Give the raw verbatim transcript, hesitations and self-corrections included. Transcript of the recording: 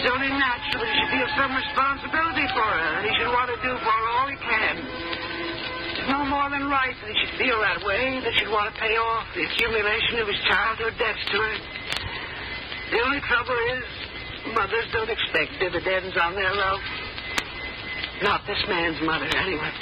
It's only natural that he should feel some responsibility for her, and he should want to do for her all he can. It's no more than right that he should feel that way, that he'd want to pay off the accumulation of his childhood debts to her. The only trouble is, mothers don't expect dividends on their love. Not this man's mother, anyway.